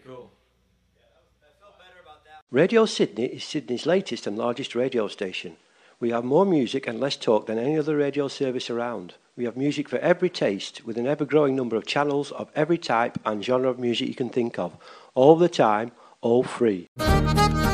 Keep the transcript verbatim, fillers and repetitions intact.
cool. Radio Sydney is Sydney's latest and largest radio station. We have more music and less talk than any other radio service around. We have music for every taste, with an ever-growing number of channels of every type and genre of music you can think of, all the time, all free.